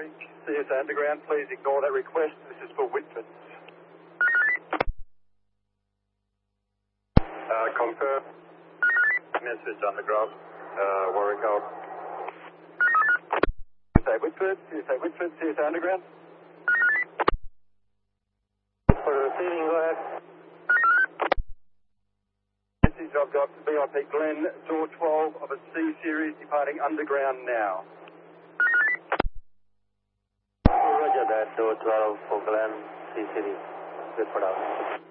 Warwick, CSA Underground, please ignore that request. This is for Whitford. Confirm. Message Underground, Warwick out. CSA Whitford, CSA Underground. For the receiving, go ahead. Message I've got to BIP Glen, door 12 of a C series departing underground now. Roger that, door 12 for Glen, C series. Good for now.